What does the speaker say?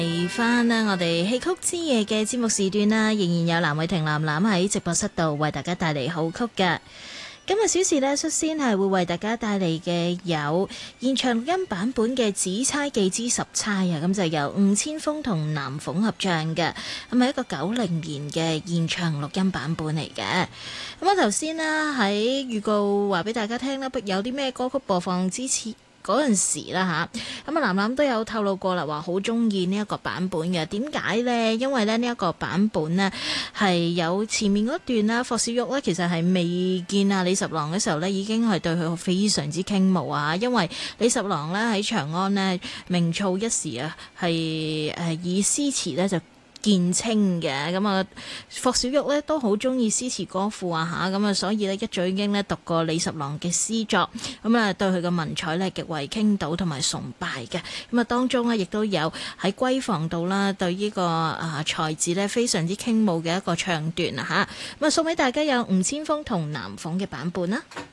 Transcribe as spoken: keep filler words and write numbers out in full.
嚟翻啦，我哋戲曲之夜嘅節目時段啦，仍然有藍偉霆藍藍喺直播室度為大家帶嚟好曲㗎。今日小時呢，率先係會為大家帶嚟嘅有現場錄音版本嘅《紫釵記之十釵》啊，咁就由吳千峰同南鳳合唱嘅，咁係一個九零年嘅現場錄音版本嚟嘅。咁我頭先呢，喺預告話俾大家聽啦，有啲咩歌曲播放之前嗰陣時啦吓，咁啊藍藍都有透露過啦，話好中意呢一個版本嘅。點解呢？因為咧呢一個版本呢係有前面嗰段啦，霍小玉呢其實係未見啊李十郎嘅時候呢已經係對佢非常之傾慕啊。因為李十郎呢喺長安呢名噪一時啊，係誒以詩詞呢就見稱嘅。咁啊霍小玉呢都好中意詩詞歌賦啊吓，咁啊所以呢一早已經呢讀過李十郎嘅詩作，咁啊對佢嘅文采呢極為傾倒同埋崇拜嘅。咁啊當中呢亦都有喺閨房度啦，對呢個啊才子呢非常之傾慕嘅一個唱段啊吓，咁啊送俾大家有吳千峰同南鳳嘅版本啦。